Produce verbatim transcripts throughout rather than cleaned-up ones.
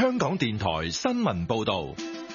香港電台新聞報道。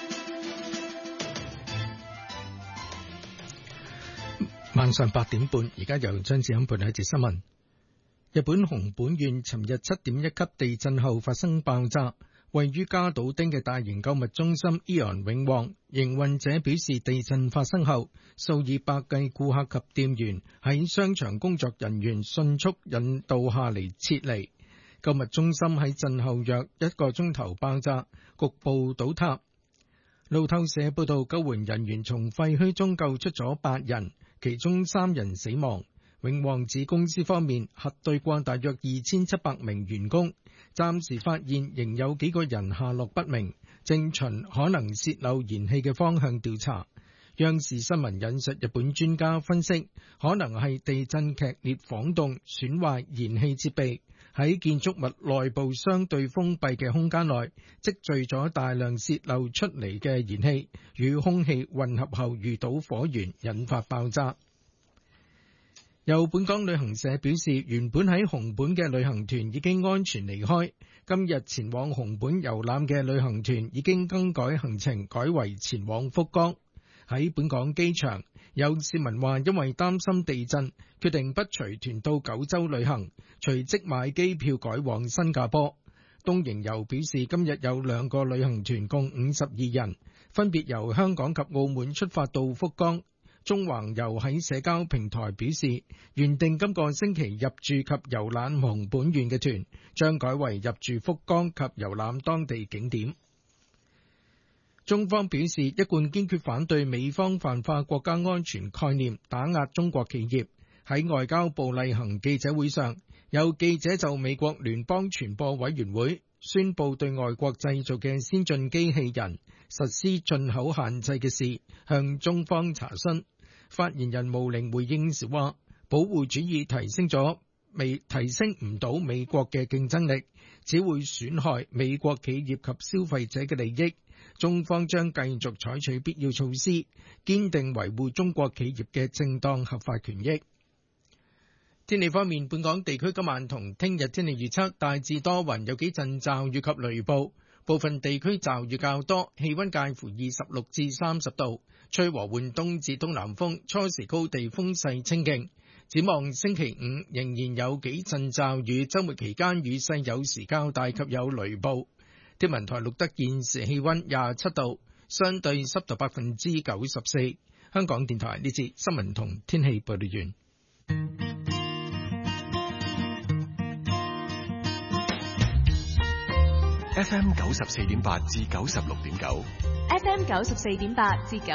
晚上八點半，而家由張志欣報道一節新聞。日本熊本縣尋日七點一級地震後發生爆炸，位於加島町嘅大型購物中心 AEON 永旺營運者表示，地震發生後，數以百計顧客及店員喺商場工作人員迅速引導下嚟撤離。購物中心喺震後約一個鐘頭爆炸，局部倒塌。路透社報道，救援人員從廢墟中救出咗八人，其中三人死亡。永旺子公司方面核對過大約二千七百名員工，暫時發現仍有幾個人下落不明，正循可能洩漏燃氣嘅方向調查。央視新聞引述日本專家分析，可能係地震劇烈晃動損壞燃氣設備，喺建築物內部相對封閉嘅空間內積聚咗大量洩漏出嚟嘅燃氣，與空氣混合後遇到火源，引發爆炸。有本港旅行社表示，原本喺熊本嘅旅行團已經安全離開，今日前往熊本遊覽嘅旅行團已經更改行程，改為前往福岡。喺本港機場，有市民話因為擔心地震，決定不隨團到九州旅行，隨即買機票改往新加坡。東瀛遊表示，今日有兩個旅行團共五十二人，分別由香港及澳門出發到福岡。中橫遊喺社交平台表示，原定今個星期入住及遊覽熊本縣嘅團，將改為入住福岡及遊覽當地景點。中方表示，一貫堅決反對美方泛化國家安全概念，打壓中國企業。喺外交部例行記者會上，有記者就美國聯邦傳播委員會宣布對外國製造嘅先進機器人實施進口限制嘅事，向中方查詢。發言人毛寧回應時話，保護主義提升咗未提升唔到美國嘅競爭力，只會損害美國企業及消費者嘅利益。中方將繼續採取必要措施，堅定維護中國企業嘅正當合法權益。天氣方面，本港地區今晚同聽日天氣預測大致多雲，有幾陣驟雨及雷暴，部分地區驟雨較多，氣溫介乎二十六至三十度，吹和緩東至東南風，初時高地風勢清勁。展望星期五仍然有幾陣驟雨，週末期間雨勢有時較大及有雷暴。天文台錄得現時氣溫廿七度，相對濕度百分之九十四。香港電台呢節新聞同天氣報道完。 F M 九十四點八至九十六點九 ，F M 九十四點八至九。